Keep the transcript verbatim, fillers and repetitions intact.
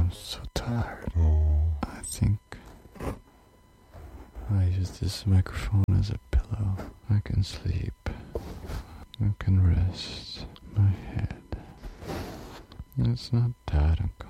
I'm so tired. I think I use this microphone as a pillow. I can sleep. I can rest my head. It's not that uncomfortable.